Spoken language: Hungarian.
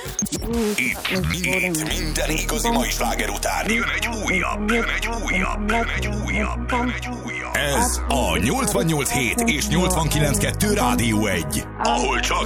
Itt minden igazi mai sláger után jön egy újabb. Ez a 88.7 és 89.2 Rádió 1, ahol csak